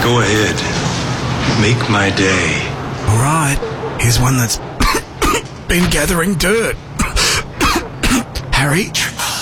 Go ahead. Make my day. All right, here's one that's been gathering dirt. Harry,